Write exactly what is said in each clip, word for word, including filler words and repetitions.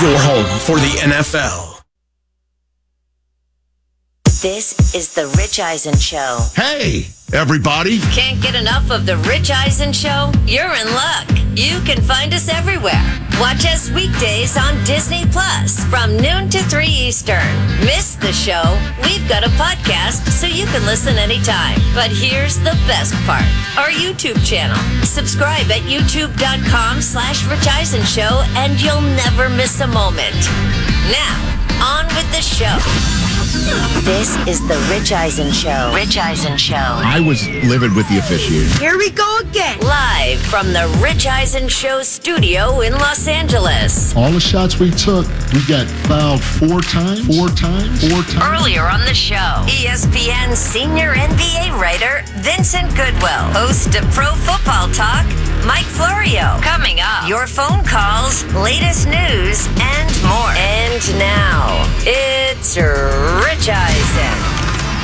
your home for the N F L. This is the Rich Eisen Show. Hey, everybody. Can't get enough of the Rich Eisen Show? You're in luck. You can find us everywhere. Watch us weekdays on Disney Plus from noon to three Eastern. Miss the show? We've got a podcast so you can listen anytime. But here's the best part. Our YouTube channel. Subscribe at youtube.com slash Rich Eisen Show and you'll never miss a moment. Now, on with the show. This is the Rich Eisen Show. Rich Eisen Show. I was livid with the officiating. Here we go again. Live from the Rich Eisen Show studio in Los Angeles. All the shots we took, we got fouled four times, four times, four times. Earlier on the show, E S P N senior N B A writer Vincent Goodwill, host of Pro Football Talk, Mike Florio. Coming up, your phone calls, latest news, and more. And now, it's Rich Eisen.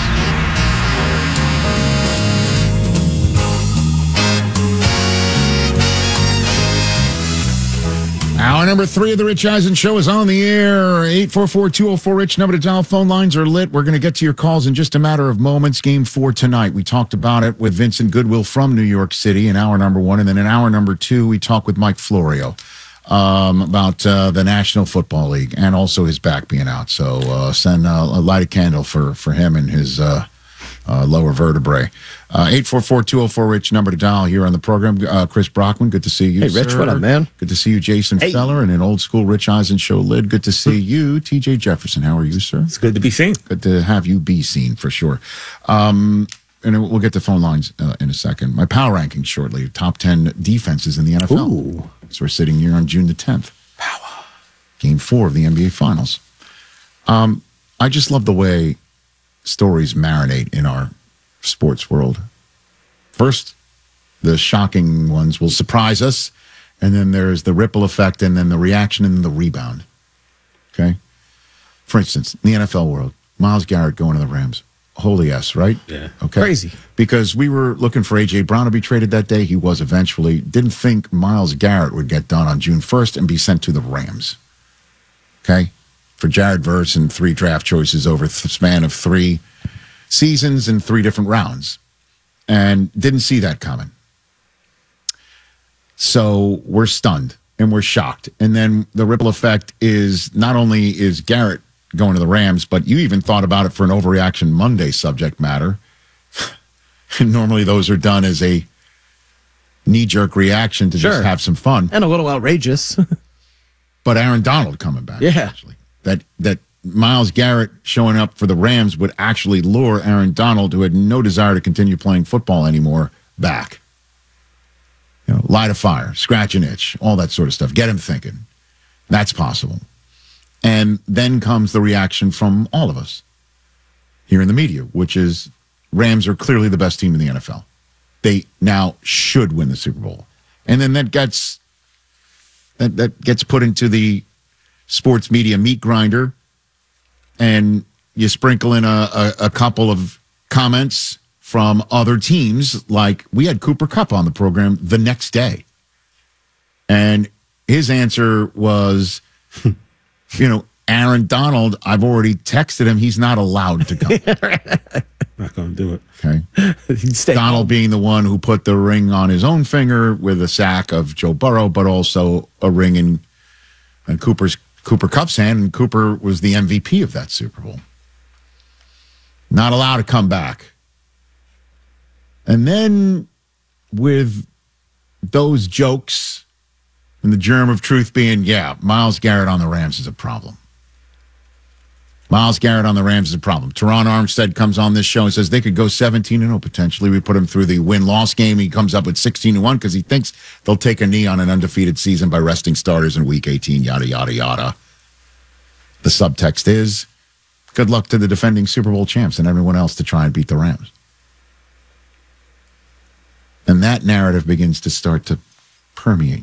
Hour number three of the Rich Eisen Show is on the air. eight four four, two oh four, Rich. Number to dial. Phone lines are lit. We're going to get to your calls in just a matter of moments. Game four tonight. We talked about it with Vincent Goodwill from New York City in hour number one. And then in hour number two, we talk with Mike Florio um, about uh, the National Football League and also his back being out. So uh, send uh, a light a candle for, for him and his uh, uh, lower vertebrae. Uh, eight four four, two oh four, Rich, number to dial here on the program. Uh, Chris Brockman, good to see you, Hey, Rich, sir. what up, man? Good to see you, Jason Hey. Feller, and an old school Rich Eisen Show lid. Good to see you, T J Jefferson. How are you, sir? It's good to be seen. Good to have you be seen, for sure. Um, and we'll get to phone lines uh, in a second. My power rankings shortly. Top ten defenses in the N F L. Ooh. So we're sitting here on June the tenth. Power. Game four of the N B A Finals. Um, I just love the way stories marinate in our sports world. First, the shocking ones will surprise us, and then there's the ripple effect, and then the reaction, and then the rebound. Okay? For instance, in the N F L world, Myles Garrett going to the Rams. Holy yes, right? Yeah. Okay. Crazy. Because we were looking for A J. Brown to be traded that day. He was eventually. Didn't think Myles Garrett would get done on June first and be sent to the Rams. Okay? For Jared Verse and three draft choices over the span of three seasons and three different rounds. And didn't see that coming. So we're stunned and we're shocked. And then the ripple effect is not only is Garrett going to the Rams, but you even thought about it for an Overreaction Monday subject matter. And normally those are done as a knee-jerk reaction to Sure. just have some fun. And a little outrageous. But Aaron Donald coming back. Yeah. Actually. That, that Myles Garrett showing up for the Rams would actually lure Aaron Donald, who had no desire to continue playing football anymore, back. You know, light a fire, scratch an itch, all that sort of stuff. Get him thinking. That's possible. And then comes the reaction from all of us here in the media, which is Rams are clearly the best team in the N F L. They now should win the Super Bowl. And then that gets that, that gets put into the sports media meat grinder, and you sprinkle in a, a, a couple of comments from other teams, like we had Cooper Kupp on the program the next day. And his answer was, you know, Aaron Donald, I've already texted him, he's not allowed to come. Not going to do it. Okay. Stay Donald home. being the one who put the ring on his own finger with a sack of Joe Burrow, but also a ring in, in Cooper's Cooper Kupp's hand, and Cooper was the M V P of that Super Bowl. Not allowed to come back. And then with those jokes and the germ of truth being, yeah, Myles Garrett on the Rams is a problem. Myles Garrett on the Rams is a problem. Teron Armstead comes on this show and says they could go seventeen and oh potentially. We put him through the win-loss game. He comes up with sixteen and one because he thinks they'll take a knee on an undefeated season by resting starters in week eighteen, yada, yada, yada. The subtext is, good luck to the defending Super Bowl champs and everyone else to try and beat the Rams. And that narrative begins to start to permeate.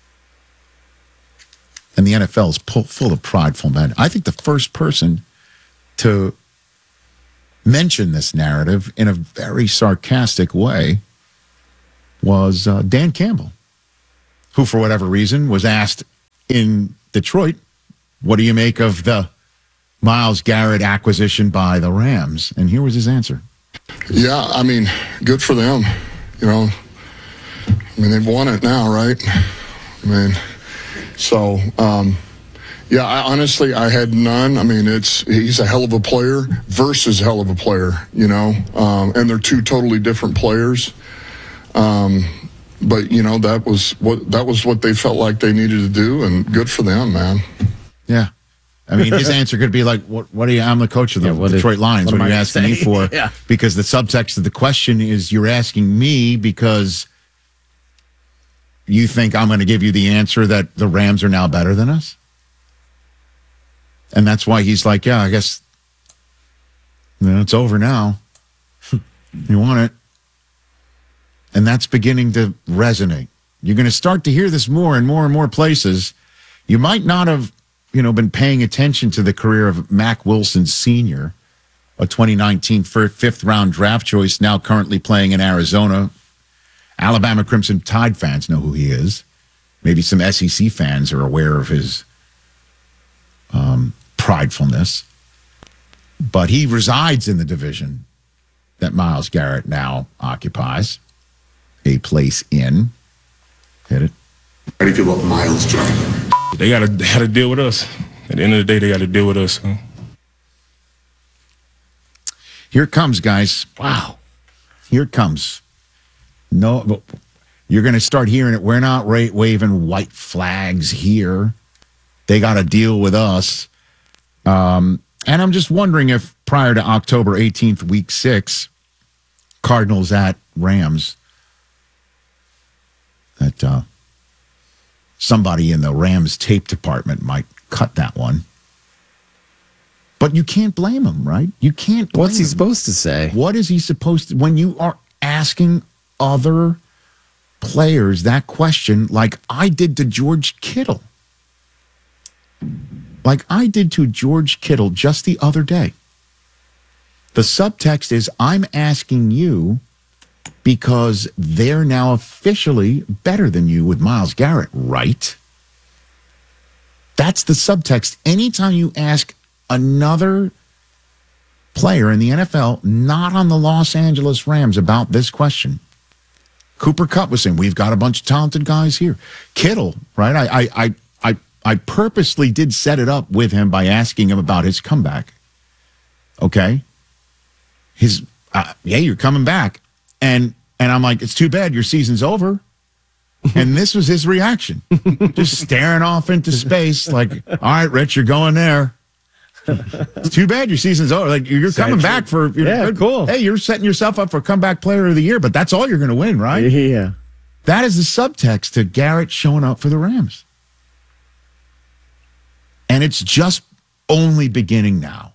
And the N F L is pull, full of prideful men. I think the first person to mention this narrative in a very sarcastic way was uh, Dan Campbell, who, for whatever reason, was asked in Detroit what do you make of the Myles Garrett acquisition by the Rams? And here was his answer. Yeah, I mean, good for them. You know, I mean, they've won it now, right? I mean, so, um, yeah, I, honestly, I had none. I mean, it's he's a hell of a player versus hell of a player, you know, um, and they're two totally different players. Um, but you know, that was what that was what they felt like they needed to do, and good for them, man. Yeah. I mean, his answer could be like, "What? What are you? I'm the coach of the Yeah, Detroit did- Lions. what What, am are you I asking gonna me say?" for?" Yeah. Because the subtext of the question is, you're asking me because you think I'm going to give you the answer that the Rams are now better than us, and that's why he's like, "Yeah, I guess you know, it's over now. You want it," and that's beginning to resonate. You're going to start to hear this more and more and more places. You might not have, you know, been paying attention to the career of Mack Wilson Senior, a twenty nineteen fifth round draft choice, now currently playing in Arizona. Alabama Crimson Tide fans know who he is. Maybe some S E C fans are aware of his um, pridefulness. But he resides in the division that Myles Garrett now occupies, a place in. Hit it. How do you feel about Myles joining? They gotta, they gotta deal with us. At the end of the day, they gotta deal with us. Huh? Here it comes, guys. Wow. Here it comes. No, you're going to start hearing it. We're not ra- waving white flags here. They got to deal with us. Um, and I'm just wondering if prior to October eighteenth, week six, Cardinals at Rams, that uh, somebody in the Rams tape department might cut that one. But you can't blame him, right? You can't blame What's he him. supposed to say? What is he supposed to, when you are asking other players that question, like I did to George Kittle? Like I did to George Kittle just the other day. The subtext is, I'm asking you because they're now officially better than you with Myles Garrett, right? That's the subtext. Anytime you ask another player in the N F L, not on the Los Angeles Rams, about this question, Cooper Kupp was saying, we've got a bunch of talented guys here. Kittle, right? I, I, I, I, I purposely did set it up with him by asking him about his comeback. Okay. His, uh, yeah, you're coming back. And, and I'm like, it's too bad your season's over. And this was his reaction. Just staring off into space like, all right, Rich, you're going there. It's too bad your season's over. Like you're Sad coming truth. back for, you're, Yeah, cool. Hey, you're setting yourself up for comeback player of the year, but that's all you're going to win, right? Yeah. That is the subtext to Garrett showing up for the Rams. And it's just only beginning now.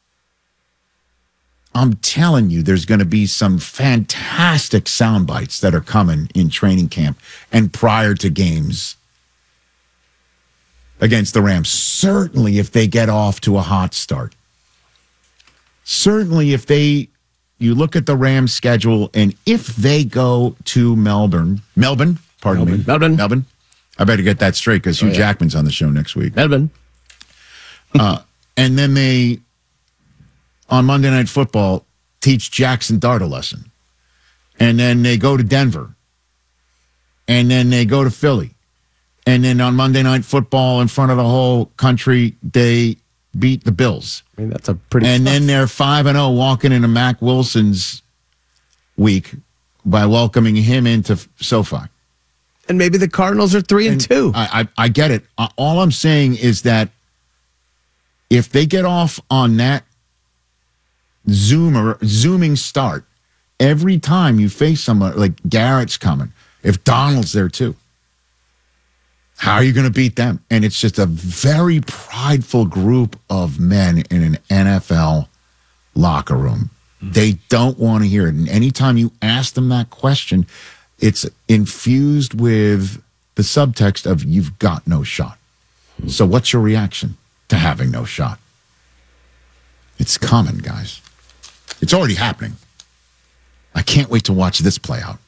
I'm telling you, there's going to be some fantastic sound bites that are coming in training camp and prior to games against the Rams. Certainly if they get off to a hot start. Certainly if they, you look at the Rams schedule, and if they go to Melbourne, Melbourne, pardon Melbourne. me. Melbourne. Melbourne. I better get that straight because Hugh Oh, yeah. Jackman's on the show next week. Melbourne. Uh, and then they, on Monday Night Football, teach Jackson Dart a lesson. And then they go to Denver. And then they go to Philly. And then on Monday Night Football, in front of the whole country, they beat the Bills. I mean, that's a pretty. And tough- then they're five and oh walking into Mack Wilson's week by welcoming him into SoFi. and maybe the Cardinals are three and, And two. I, I, I get it. Uh, All I'm saying is that if they get off on that zoomer, zooming start, every time you face someone like Garrett's coming, if Donald's there too, how are you going to beat them? And it's just a very prideful group of men in an N F L locker room. They don't want to hear it. And anytime you ask them that question, it's infused with the subtext of you've got no shot. So what's your reaction to having no shot? It's coming, guys. It's already happening. I can't wait to watch this play out.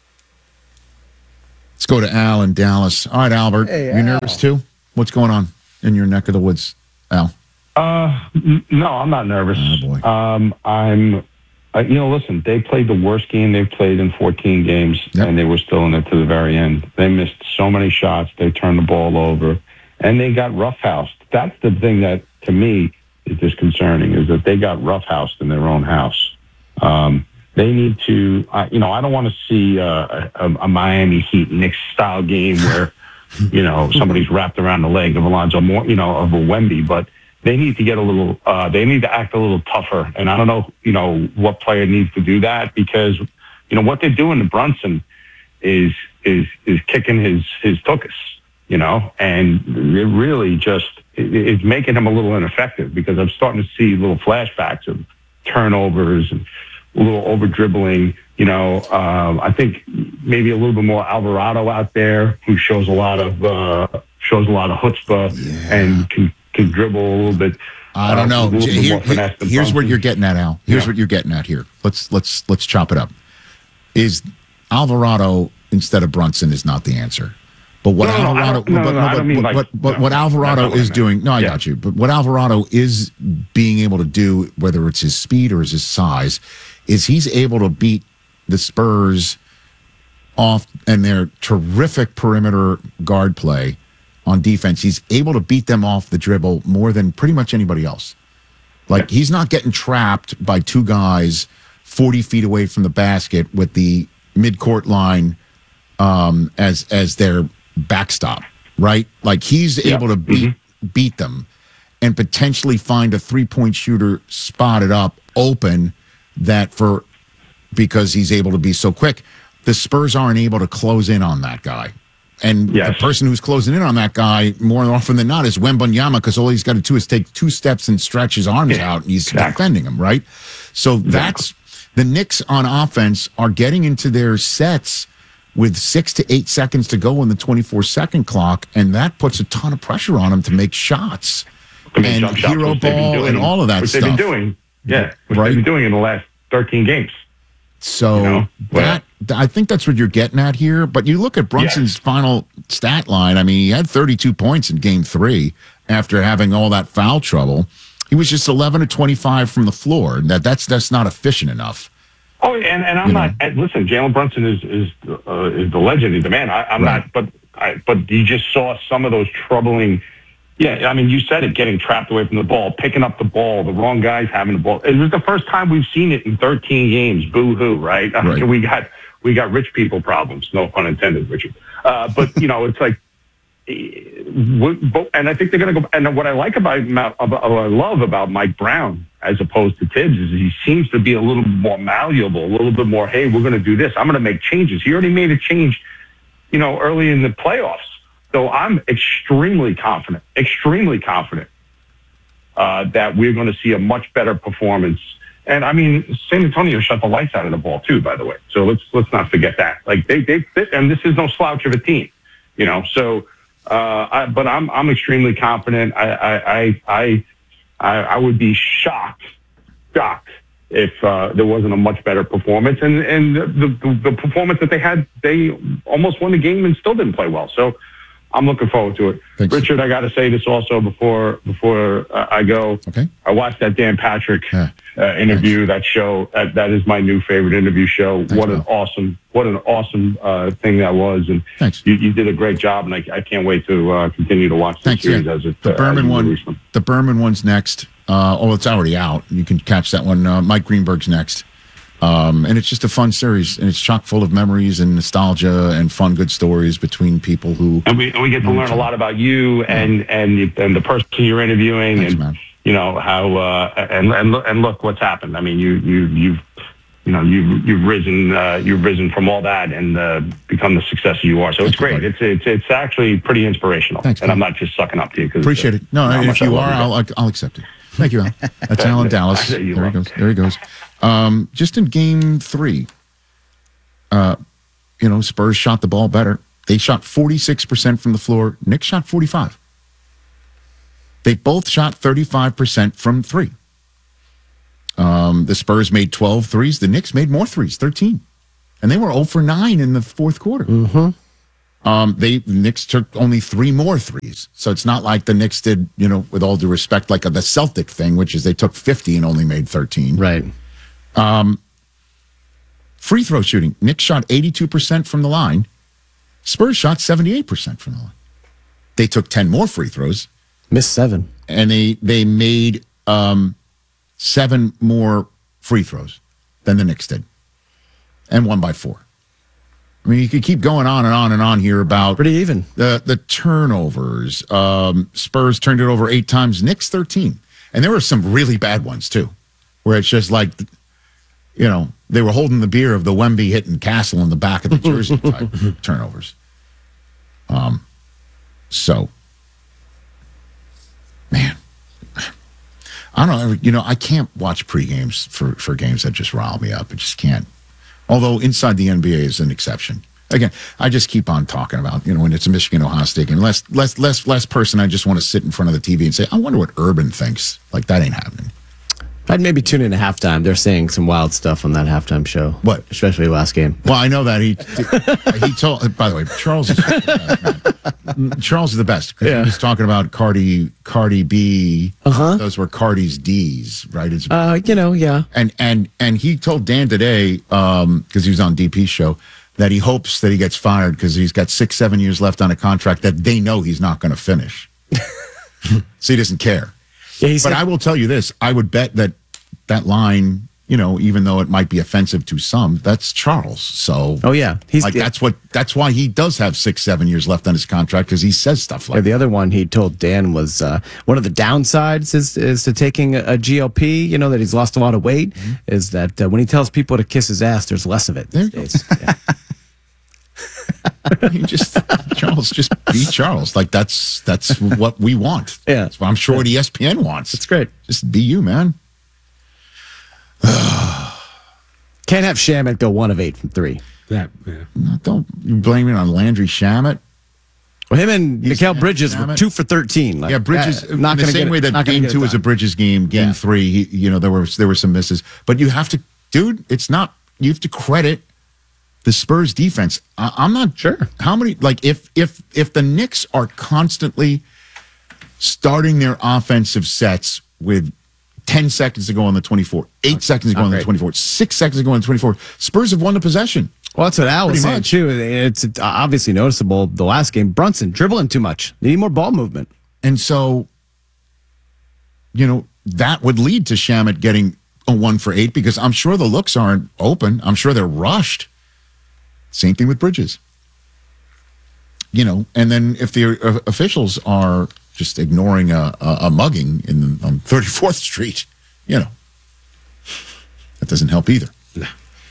Let's go to Al in Dallas. All right, Albert. Hey, You Al. nervous too? What's going on? in your neck of the woods, Al? Uh, n- no, I'm not nervous. Oh, boy. Um, I'm, uh, you know, listen, they played the worst game they've played in fourteen games, Yep. and they were still in it to the very end. They missed so many shots. They turned the ball over, and they got roughhoused. That's the thing that, to me, is disconcerting, is that they got roughhoused in their own house. Um, they need to, uh, you know, I don't want to see uh, a, a Miami Heat Knicks style game where, you know, somebody's wrapped around the leg of Alonzo Moore, you know, of a Wemby, but they need to get a little, uh, they need to act a little tougher. And I don't know, you know, what player needs to do that, because, you know, what they're doing to Brunson is, is, is kicking his, his tuchus, you know, and it really just, it, it's making him a little ineffective, because I'm starting to see little flashbacks of turnovers and a little over dribbling. You know, um, I think maybe a little bit more Alvarado out there, who shows a lot of, uh, shows a lot of chutzpah Yeah. and can, can dribble a little bit. I don't uh, know. a little bit Here- more finesse than here's what Brunson. you're getting at, Al. Here's Yeah. what you're getting at here. Let's let's let's chop it up. Is Alvarado instead of Brunson is not the answer. But what No, no, no, I Alvarado, don't- no, but, no, no, I but, don't mean but, like- but, but no, what that's Alvarado not what I is meant. doing, no, I Yeah. got you. But what Alvarado is being able to do, whether it's his speed or his size, is he's able to beat the Spurs off and their terrific perimeter guard play on defense. He's able to beat them off the dribble more than pretty much anybody else. Like, he's not getting trapped by two guys forty feet away from the basket with the midcourt line um, as as their backstop, right? Like, he's Yeah. able to beat beat them and potentially find a three point shooter spotted up open that for because he's able to be so quick. The Spurs aren't able to close in on that guy. And Yes. the person who's closing in on that guy more often than not is Wembanyama, because all he's got to do is take two steps and stretch his arms Yeah, out, and he's exactly. defending him, right? So that's the Knicks on offense are getting into their sets with six to eight seconds to go on the twenty-four second clock, and that puts a ton of pressure on them to make shots To make and jump shots, hero which they've been ball doing- and all of that which stuff. they've been doing. Yeah, which Right. they've been doing in the last thirteen games. So You know, that I think that's what you're getting at here. But you look at Brunson's final stat line. I mean, he had thirty-two points in Game Three after having all that foul trouble. He was just eleven to twenty-five from the floor. That that's that's not efficient enough. Oh, and, and I'm You not. And listen, Jalen Brunson is is uh, is the legend. He's the man. I, I'm Right. not. But I, but you just saw some of those troubling. Yeah, I mean, you said it. Getting trapped away from the ball, picking up the ball, the wrong guys having the ball. It was the first time we've seen it in thirteen games. Boo hoo, right? I mean, Right. we got we got rich people problems. No pun intended, Richard. Uh, but you know, it's like. And I think they're going to go. And what I like about, about, what I love about Mike Brown as opposed to Tibbs is he seems to be a little more malleable, a little bit more. Hey, we're going to do this. I'm going to make changes. He already made a change, you know, early in the playoffs. So I'm extremely confident, extremely confident uh, that we're going to see a much better performance. And I mean, San Antonio shut the lights out of the ball too, by the way. So let's let's not forget that. Like they they and this is no slouch of a team, you know. So. Uh, I, but I'm I'm extremely confident. I I I I, I would be shocked, shocked if uh, there wasn't a much better performance. And and the, the the performance that they had, they almost won the game and still didn't play well. So I'm looking forward to it. Thanks. Richard, I got to say this also before before uh, I go. Okay. I watched that Dan Patrick Yeah. uh, interview. That show that, that is my new favorite interview show. Thanks, what an Bill. awesome what an awesome uh, thing that was. And Thanks. you, you did a great job, and I, I can't wait to uh, continue to watch the Thanks. series Yeah. as it The uh, Berman as you one. release them. The Berman one's next. Uh, oh, it's already out. You can catch that one. Uh, Mike Greenberg's next. Um, and it's just a fun series, and it's chock full of memories and nostalgia and fun, good stories between people who. And we and we get to learn a lot about you and and the, and the person you're interviewing, Thanks, and man. you know how uh, and and look, and look what's happened. I mean, you you you've you know you've you've risen uh, you've risen from all that and uh, become the success you are. So Thank it's you, great. buddy. It's it's it's actually pretty inspirational. Thanks, and man. I'm not just sucking up to you because Appreciate it. No, how if much I you love are, you. I'll, I'll accept it. Thank you, Al. That's Al in Dallas. There You he love goes. There he goes. Um, just in game three, uh, you know, Spurs shot the ball better. They shot forty-six percent from the floor. Knicks shot forty-five. They both shot thirty-five percent from three. Um, the Spurs made twelve threes. The Knicks made more threes, thirteen. And they were zero for nine in the fourth quarter. Mm-hmm. Um, they Knicks took only three more threes, so it's not like the Knicks did, you know, with all due respect, like a, the Celtic thing, which is they took fifty and only made thirteen. Right. Um, free throw shooting, Knicks shot eighty-two percent from the line. Spurs shot seventy-eight percent from the line. They took ten more free throws, Missed seven. and they they made um, seven more free throws than the Knicks did, and won by four. I mean, you could keep going on and on and on here about Pretty even. the the turnovers. Um, Spurs turned it over eight times, Knicks thirteen. And there were some really bad ones, too, where it's just like, you know, they were holding the beer of the Wemby hitting Castle in the back of the jersey type turnovers. Um, so, man, I don't know. You know, I can't watch pre-games for, for games that just rile me up. I just can't. Although inside the N B A is an exception. Again, I just keep on talking about, you know, when it's a Michigan Ohio State game. Less, less, less, less person. I just want to sit in front of the T V and say, I wonder what Urban thinks. Like that ain't happening. I'd maybe tune in at halftime. They're saying some wild stuff on that halftime show. What? Especially last game. Well, I know that he he told. By the way, Charles is Charles is the best. 'Cause Yeah. He was talking about Cardi Cardi B. Uh-huh. Those were Cardi's D's, right? It's, Uh, you know, yeah. and and and he told Dan today, um, because he was on D P's show, that he hopes that he gets fired because he's got six, seven years left on a contract that they know he's not going to finish. So he doesn't care. Yeah, he But said, I will tell you this: I would bet that that line, you know, even though it might be offensive to some, that's Charles. So, oh yeah, he's like the, that's what that's why he does have six, seven years left on his contract because he says stuff yeah, like the other one he told Dan was uh, one of the downsides is is to taking a, a G L P. You know that he's lost a lot of weight. Mm-hmm. Is that uh, when he tells people to kiss his ass, there's less of it these There you days. Yeah. that. He just Charles, just be Charles. Like that's that's what we want. Yeah. That's what I'm sure what E S P N wants. It's great. Just be you, man. Can't have Shamet go one of eight from three. That, yeah. No, don't blame it on Landry Shamet. Well, him and He's- Mikal Bridges were Shamet. two for thirteen. Like, Yeah, Bridges. uh, not in the gonna same get way it- that not gonna game get it two was a done. Bridges game. Game Yeah. three, he, you know, there were there were some misses, but you have to, dude. It's not. You have to credit the Spurs defense. I, I'm not Sure. How many? Like if if if the Knicks are constantly starting their offensive sets with ten seconds to go on the twenty-four, eight seconds to go not on the great. twenty-four, six seconds to go on the twenty-four, Spurs have won the possession. Well, that's what Al was Pretty saying much. too. It's it's obviously noticeable the last game. Brunson dribbling too much. They need more ball movement. And so, you know, that would lead to Shamet getting a one for eight because I'm sure the looks aren't open. I'm sure they're rushed. Same thing with Bridges. You know, and then if the uh, officials are just ignoring a, a, a mugging in on thirty-fourth Street, you know, that doesn't help either. No.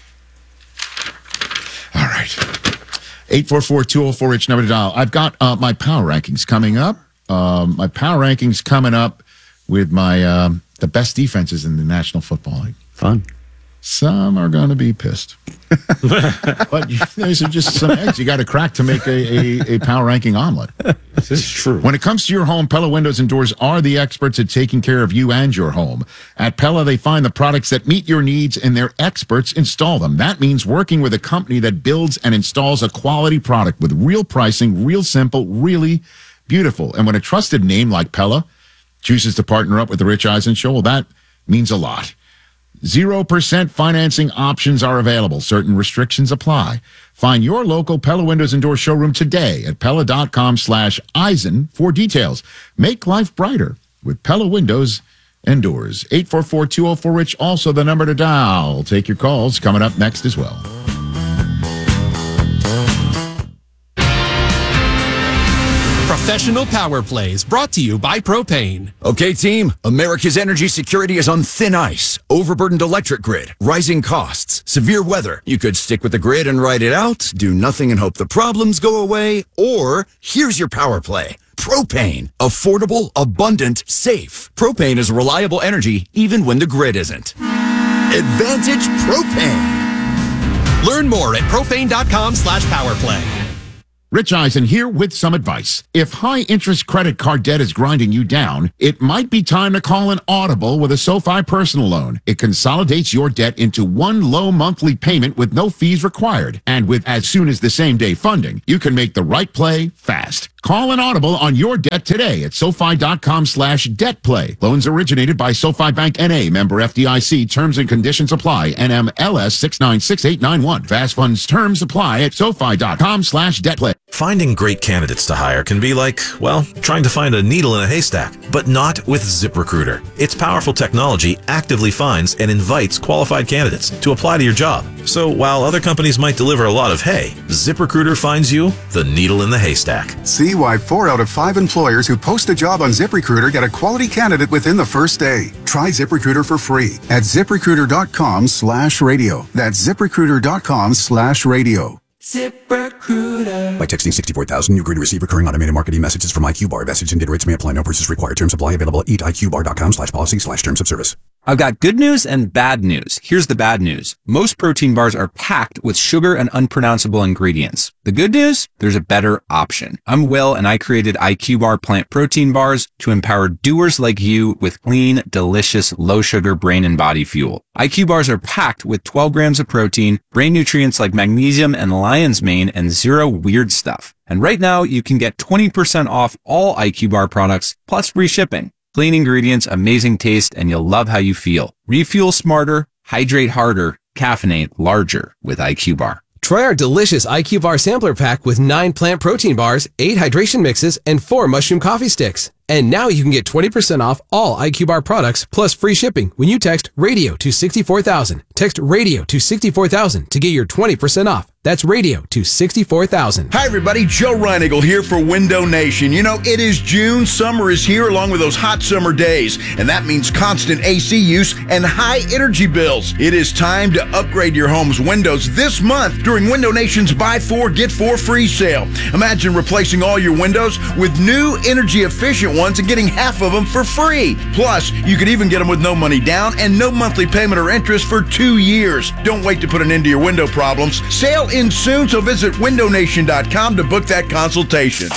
All right. eight four four, two oh four, Rich number to dial. I've got uh, my power rankings coming up. Um, my power rankings coming up with my um, the best defenses in the National Football League. Fun. Some are going to be pissed. But you, those are just some eggs you got to crack to make a, a, a power ranking omelet. This is true. When it comes to your home, Pella Windows and Doors are the experts at taking care of you and your home. At Pella, they find the products that meet your needs and their experts install them. That means working with a company that builds and installs a quality product with real pricing, real simple, really beautiful. And when a trusted name like Pella chooses to partner up with the Rich Eisen Show, well, that means a lot. zero percent financing options are available. Certain restrictions apply. Find your local Pella Windows and Doors showroom today at Pella.com slash Eisen for details. Make life brighter with Pella Windows and Doors. eight four four, two oh four, Rich, also the number to dial. Take your calls coming up next as well. Professional Power Plays brought to you by Propane. Okay, team, America's energy security is on thin ice. Overburdened electric grid, rising costs, severe weather. You could stick with the grid and ride it out, do nothing and hope the problems go away, or here's your power play. Propane. Affordable, abundant, safe. Propane is reliable energy even when the grid isn't. Advantage Propane. Learn more at propane.com slash powerplay. Rich Eisen here with some advice. If high-interest credit card debt is grinding you down, it might be time to call an Audible with a SoFi personal loan. It consolidates your debt into one low monthly payment with no fees required. And with as soon as the same day funding, you can make the right play fast. Call an Audible on your debt today at SoFi.com slash debt play. Loans originated by SoFi Bank N A, member F D I C. Terms and conditions apply. N M L S six nine six eight nine one. Fast funds terms apply at SoFi.com slash debt play. Finding great candidates to hire can be like, well, trying to find a needle in a haystack, but not with ZipRecruiter. Its powerful technology actively finds and invites qualified candidates to apply to your job. So while other companies might deliver a lot of hay, ZipRecruiter finds you the needle in the haystack. See why four out of five employers who post a job on ZipRecruiter get a quality candidate within the first day. Try ZipRecruiter for free at ZipRecruiter.com slash radio. That's ZipRecruiter.com slash radio. ZipRecruiter. By texting sixty-four thousand, you agree to receive recurring automated marketing messages from I Q Bar. Message and data rates may apply. No purchase required. Terms apply. Available at eat I Q bar dot com slash policy slash terms of service. I've got good news and bad news. Here's the bad news. Most protein bars are packed with sugar and unpronounceable ingredients. The good news? There's a better option. I'm Will, and I created I Q Bar plant protein bars to empower doers like you with clean, delicious, low-sugar brain and body fuel. I Q Bars are packed with twelve grams of protein, brain nutrients like magnesium and lion's mane, and zero weird stuff. And right now, you can get twenty percent off all I Q Bar products, plus free shipping. Clean ingredients, amazing taste, and you'll love how you feel. Refuel smarter, hydrate harder, caffeinate larger with I Q Bar. Try our delicious I Q Bar sampler pack with nine plant protein bars, eight hydration mixes, and four mushroom coffee sticks. And now you can get twenty percent off all I Q Bar products plus free shipping when you text radio to sixty-four thousand. Text radio to sixty-four thousand to get your twenty percent off. That's radio to sixty-four thousand. Hi, everybody. Joe Reinigal here for Window Nation. You know, it is June. Summer is here along with those hot summer days, and that means constant A C use and high energy bills. It is time to upgrade your home's windows this month during Window Nation's Buy Four, Get Four Free sale. Imagine replacing all your windows with new energy-efficient ones and getting half of them for free. Plus, you could even get them with no money down and no monthly payment or interest for two years. Don't wait to put an end to your window problems. Sale in soon, so visit window nation dot com to book that consultation.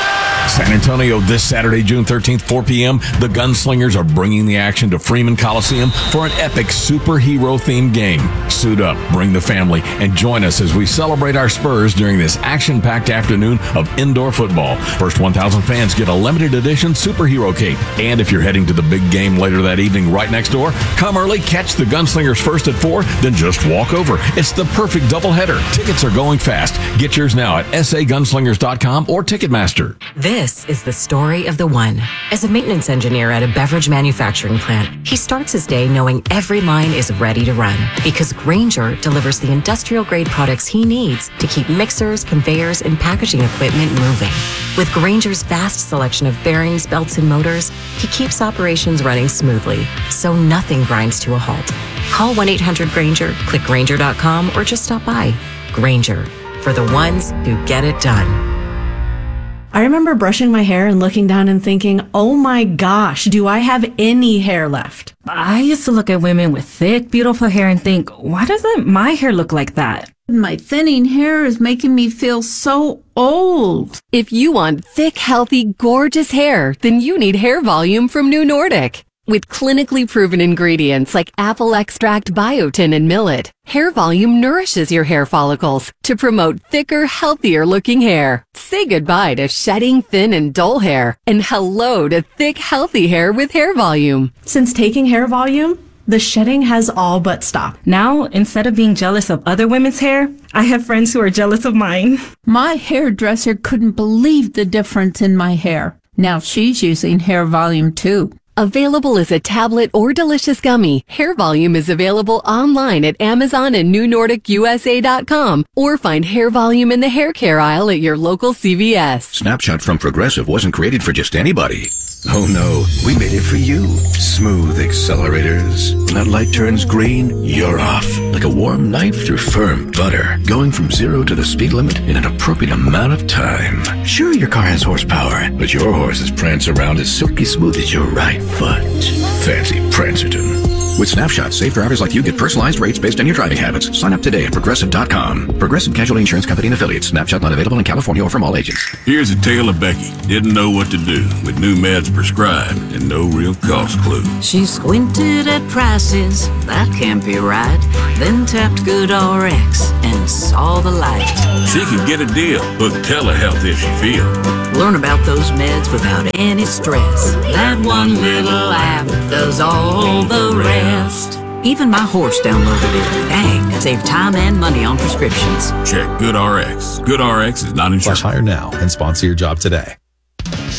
San Antonio this Saturday, June thirteenth, four p.m. The Gunslingers are bringing the action to Freeman Coliseum for an epic superhero-themed game. Suit up, bring the family, and join us as we celebrate our Spurs during this action-packed afternoon of indoor football. First one thousand fans get a limited edition superhero cape. And if you're heading to the big game later that evening right next door, come early, catch the Gunslingers first at four, then just walk over. It's the perfect doubleheader. Tickets are going fast. Get yours now at s a gunslingers dot com or Ticketmaster. This is the story of the one. As a maintenance engineer at a beverage manufacturing plant, he starts his day knowing every line is ready to run because Grainger delivers the industrial-grade products he needs to keep mixers, conveyors, and packaging equipment moving. With Grainger's vast selection of bearings, belts, and motors, he keeps operations running smoothly, so nothing grinds to a halt. Call one eight hundred Grainger, click Grainger dot com, or just stop by. Grainger, for the ones who get it done. I remember brushing my hair and looking down and thinking, oh my gosh, do I have any hair left? I used to look at women with thick, beautiful hair and think, why doesn't my hair look like that? My thinning hair is making me feel so old. If you want thick, healthy, gorgeous hair, then you need Hair Volume from New Nordic. With clinically proven ingredients like apple extract, biotin, and millet, Hair Volume nourishes your hair follicles to promote thicker, healthier looking hair. Say goodbye to shedding, thin, and dull hair, and hello to thick, healthy hair with Hair Volume. Since taking Hair Volume, the shedding has all but stopped. Now, instead of being jealous of other women's hair, I have friends who are jealous of mine. My hairdresser couldn't believe the difference in my hair. Now she's using Hair Volume too. Available as a tablet or delicious gummy, Hair Volume is available online at Amazon and new nordic u s a dot com, or find Hair Volume in the hair care aisle at your local C V S. Snapshot from Progressive wasn't created for just anybody. Oh no, we made it for you. Smooth accelerators. When that light turns green, you're off. Like a warm knife through firm butter. Going from zero to the speed limit in an appropriate amount of time. Sure, your car has horsepower, but your horses prance around as silky smooth as your right foot. Fancy Prancerton. With Snapshot, safe drivers like you get personalized rates based on your driving habits. Sign up today at Progressive dot com. Progressive Casualty Insurance Company and Affiliates. Snapshot not available in California or from all agents. Here's a tale of Becky. Didn't know what to do with new meds prescribed and no real cost clue. She squinted at prices, that can't be right. Then tapped GoodRx and saw the light. She could get a deal. Book telehealth if she feel. Learn about those meds without any stress. That one little app does all the rest. Even my horse downloaded it. Dang, save time and money on prescriptions. Check GoodRx. GoodRx is not insured. Hire now and sponsor your job today.